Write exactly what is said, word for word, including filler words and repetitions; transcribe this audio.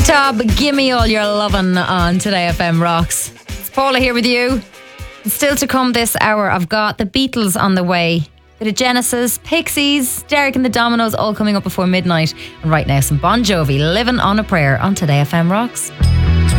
Top, gimme all your lovin' on Today F M Rocks. It's Paula here with you. Still to come this hour, I've got the Beatles on the way. Bit of Genesis, Pixies, Derek and the Dominoes all coming up before midnight. And right now, some Bon Jovi, Living on a Prayer on Today F M Rocks.